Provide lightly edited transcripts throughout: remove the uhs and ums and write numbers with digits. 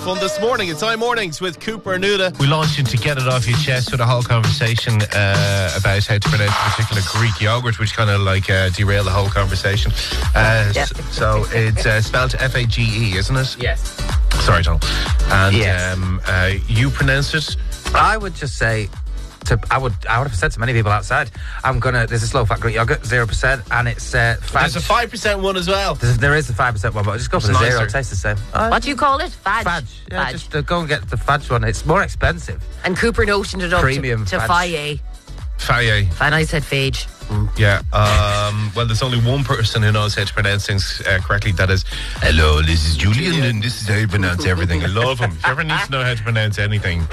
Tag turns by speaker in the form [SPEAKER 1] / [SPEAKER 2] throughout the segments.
[SPEAKER 1] fun this morning. It's iMornings with Cooper and Nuda.
[SPEAKER 2] We launched into Get It Off Your Chest with a whole conversation about how to pronounce a particular Greek yogurt, which kind of like derailed the whole conversation. So it's spelled F-A-G-E, isn't it?
[SPEAKER 3] Yes.
[SPEAKER 2] Sorry, Tom. And
[SPEAKER 3] Yes.
[SPEAKER 2] You pronounce it?
[SPEAKER 3] I would just say, I would have said to many people outside, there's a slow fat Greek yogurt, 0%, and it's fudge.
[SPEAKER 1] There's a 5% one as well.
[SPEAKER 3] There is the 5% one, but I'll just go for the
[SPEAKER 2] It's
[SPEAKER 3] 0.
[SPEAKER 2] nicer.
[SPEAKER 3] It tastes the same.
[SPEAKER 4] What do you call it? Fudge.
[SPEAKER 3] Fudge. Yeah,
[SPEAKER 4] Fudge.
[SPEAKER 3] just go and get the fudge one. It's more expensive.
[SPEAKER 4] And Cooper notioned it up
[SPEAKER 3] Premium
[SPEAKER 4] to
[SPEAKER 3] fudge.
[SPEAKER 4] Faye.
[SPEAKER 2] Faye.
[SPEAKER 4] And I said Phage.
[SPEAKER 2] Yeah. Well, there's only one person who knows how to pronounce things correctly. That is, hello, this is Julian, and this is how you pronounce everything. I love him. If you ever need to know how to pronounce anything.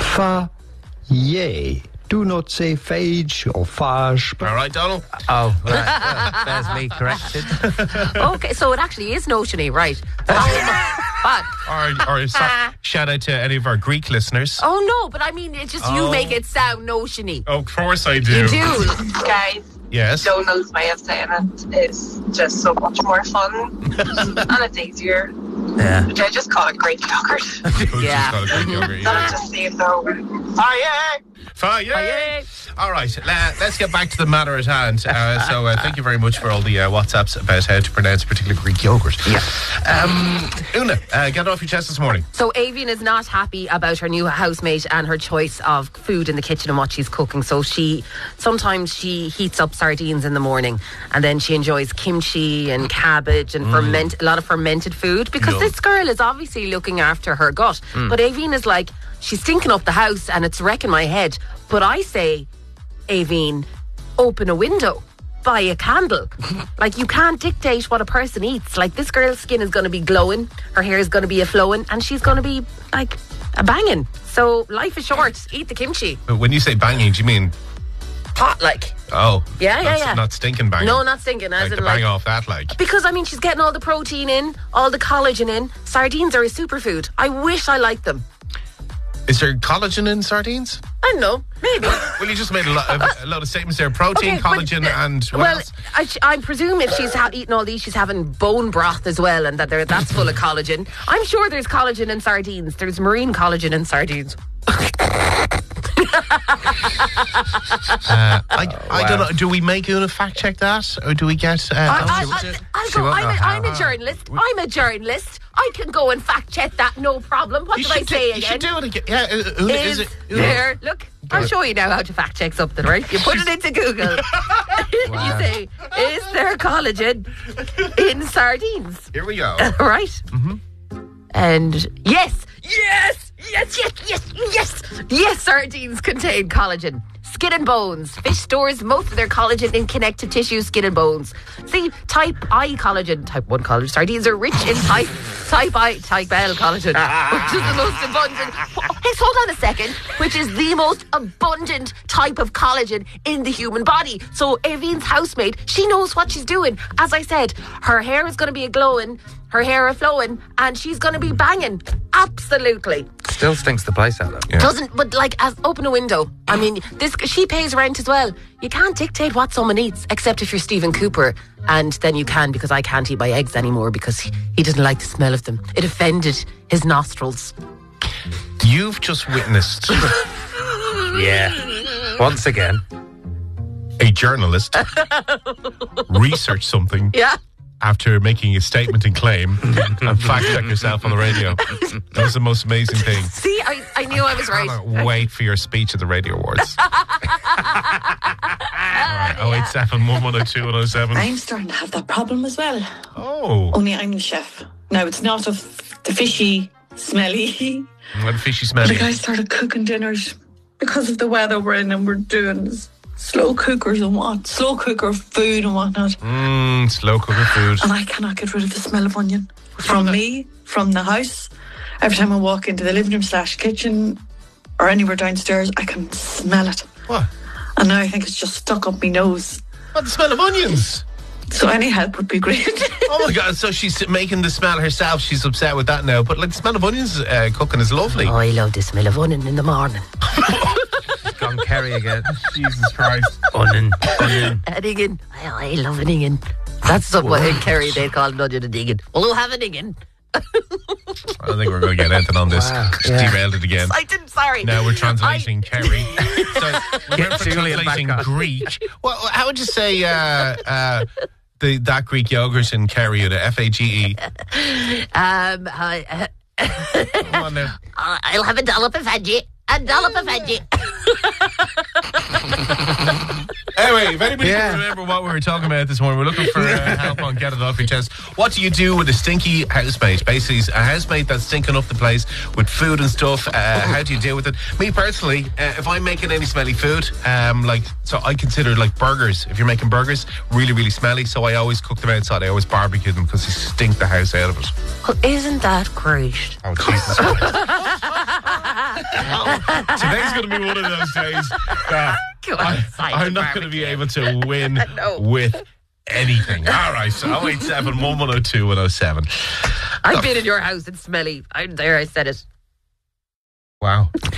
[SPEAKER 5] Yay. Do not say phage or phage.
[SPEAKER 2] All right, Donald?
[SPEAKER 3] Oh, right. There's me corrected.
[SPEAKER 4] Okay, so it actually is notiony, right? But
[SPEAKER 2] Or shout out to any of our Greek listeners.
[SPEAKER 4] oh no, but I mean, it's just you make it sound notiony.
[SPEAKER 2] Oh, of course I do.
[SPEAKER 4] You do.
[SPEAKER 6] Guys,
[SPEAKER 2] Yes.
[SPEAKER 6] Donald's way of saying it is just so much more fun and it's easier.
[SPEAKER 3] Yeah.
[SPEAKER 6] I just call it Greek yogurt.
[SPEAKER 4] Yeah.
[SPEAKER 2] Just got a Greek yogurt,
[SPEAKER 6] That'll
[SPEAKER 2] yeah.
[SPEAKER 6] just save the over. Fire!
[SPEAKER 2] Fire! All right, let's get back to the matter at hand. Thank you very much for all the WhatsApps about how to pronounce a particular Greek yogurt.
[SPEAKER 3] Yeah.
[SPEAKER 2] Una, get it off your chest this morning.
[SPEAKER 4] So Avian is not happy about her new housemate and her choice of food in the kitchen and what she's cooking. So sometimes she heats up sardines in the morning, and then she enjoys kimchi and cabbage and a lot of fermented food, because
[SPEAKER 2] Yum.
[SPEAKER 4] this girl is obviously looking after her gut. But Avian is like, she's stinking up the house and it's wrecking my head. But I say, Avian, open a window, buy a candle. Like, you can't dictate what a person eats. Like, this girl's skin is going to be glowing, her hair is going to be a flowing, and she's going to be like a banging. So life is short. Eat the kimchi.
[SPEAKER 2] But when you say banging, do you mean,
[SPEAKER 4] Hot, like.
[SPEAKER 2] oh,
[SPEAKER 4] Yeah.
[SPEAKER 2] not stinking banging?
[SPEAKER 4] No, not stinking. As
[SPEAKER 2] Like
[SPEAKER 4] in,
[SPEAKER 2] to bang off that, like.
[SPEAKER 4] because I mean, she's getting all the protein in, all the collagen in. Sardines are a superfood. I wish I liked them.
[SPEAKER 2] Is there collagen in sardines?
[SPEAKER 4] I don't know, maybe.
[SPEAKER 2] Well, you just made a lot of statements there. Protein,
[SPEAKER 4] Okay, but,
[SPEAKER 2] collagen, and what
[SPEAKER 4] well,
[SPEAKER 2] else?
[SPEAKER 4] I presume if she's eating all these, she's having bone broth as well, and that's full of collagen. I'm sure there's collagen in sardines. There's marine collagen in sardines.
[SPEAKER 2] I don't know. Do we make Una fact check that, or do we get?
[SPEAKER 4] I'll go. I'm a journalist. I'm a journalist. I can go and fact check that, no problem. What did I say
[SPEAKER 2] You
[SPEAKER 4] again?
[SPEAKER 2] should do it again. Yeah, Una, is it? Una.
[SPEAKER 4] There, look, I'll show you now how to fact check something, right? You put it into Google. You say, is there collagen in sardines?
[SPEAKER 2] Here we go.
[SPEAKER 4] Right? And yes, sardines contain collagen. Skin and bones. Fish stores most of their collagen in connective tissue, skin and bones. See, type I collagen, type 1 collagen. Sardines are rich in type L collagen, which is the most abundant. Hey, hold on a second. Which is the most abundant type of collagen in the human body. So Avian's housemate, she knows what she's doing. As I said, her hair is going to be a glowing, her hair are flowing, and she's going to be banging. Absolutely.
[SPEAKER 3] Still stinks the place out, though.
[SPEAKER 2] Yeah.
[SPEAKER 4] Doesn't, but like, as open a window. I mean, she pays rent as well. You can't dictate what someone eats, except if you're Stephen Cooper, and then you can, because I can't eat my eggs anymore because he doesn't like the smell of them. It offended his nostrils.
[SPEAKER 2] You've just witnessed
[SPEAKER 3] Yeah. Once again.
[SPEAKER 2] a journalist research something
[SPEAKER 4] Yeah.
[SPEAKER 2] after making a statement and claim and fact check yourself on the radio. That was the most amazing thing.
[SPEAKER 4] See, I knew I was right.
[SPEAKER 2] Can't wait for your speech at the Radio Awards. All right, 087 110 107.
[SPEAKER 7] I'm starting to have that problem as well.
[SPEAKER 2] Oh,
[SPEAKER 7] Only I'm the chef. Now, it's not of the fishy, smelly.
[SPEAKER 2] what a fishy smelly.
[SPEAKER 7] Like, I started cooking dinners because of the weather we're in, and we're doing slow cookers and slow cooker food and whatnot.
[SPEAKER 2] Slow cooker food.
[SPEAKER 7] And I cannot get rid of the smell of onion. From the house. Every time I walk into the living room / kitchen or anywhere downstairs, I can smell it.
[SPEAKER 2] What?
[SPEAKER 7] And now I think it's just stuck up my nose.
[SPEAKER 2] What, the smell of onions?
[SPEAKER 7] So any help would be great.
[SPEAKER 2] Oh my God, so she's making the smell herself. She's upset with that now. But like, the smell of onions cooking is lovely.
[SPEAKER 4] Oh, I love the smell of onion in the morning.
[SPEAKER 3] Gone Kerry again.
[SPEAKER 2] Jesus Christ.
[SPEAKER 3] Onion.
[SPEAKER 4] An onion. I love an onion. That's what in Kerry they call an onion, an onion. Oh, have an onion.
[SPEAKER 2] Well, think we're going to get anything on this.
[SPEAKER 3] Wow, yeah.
[SPEAKER 2] Derailed it again.
[SPEAKER 4] I didn't. Sorry.
[SPEAKER 2] Now we're translating Kerry. So we went for
[SPEAKER 3] Julian
[SPEAKER 2] translating
[SPEAKER 3] back on.
[SPEAKER 2] Greek. Well, how would you say that Greek yogurt in Kerry, the FAGE?
[SPEAKER 4] Um,
[SPEAKER 2] Come on now.
[SPEAKER 4] I'll have a dollop of veggie. A dollop of veggie.
[SPEAKER 2] Anyway, if anybody can remember what we were talking about this morning, we're looking for help on Get It Off Your Chest. What do you do with a stinky housemate? Basically, a housemate that's stinking up the place with food and stuff. How do you deal with it? Me personally, if I'm making any smelly food, so I consider like burgers. If you're making burgers, really, really smelly, so I always cook them outside. I always barbecue them because they stink the house out of it.
[SPEAKER 4] Well, isn't that great?
[SPEAKER 2] Oh, Jesus Christ. Today's going to be one of those days that I'm not going to be able to win with anything. All right, so 087 1102 107.
[SPEAKER 4] I've been in your house. It's smelly. I'm there. I said it.
[SPEAKER 2] Wow.